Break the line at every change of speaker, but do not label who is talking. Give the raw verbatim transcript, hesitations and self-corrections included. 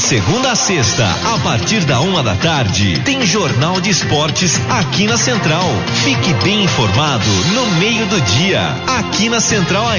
segunda a sexta, a partir da uma da tarde, tem Jornal de Esportes aqui na Central. Fique bem informado no meio do dia, aqui na Central.